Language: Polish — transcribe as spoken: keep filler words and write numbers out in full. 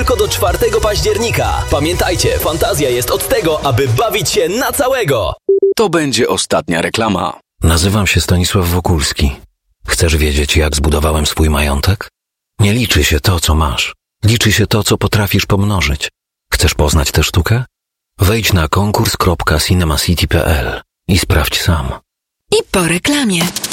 Tylko do czwartego października. Pamiętajcie, fantazja jest od tego, aby bawić się na całego. To będzie ostatnia reklama. Nazywam się Stanisław Wokulski. Chcesz wiedzieć, jak zbudowałem swój majątek? Nie liczy się to, co masz. Liczy się to, co potrafisz pomnożyć. Chcesz poznać tę sztukę? Wejdź na konkurs kropka cinemacity kropka p l i sprawdź sam. I po reklamie.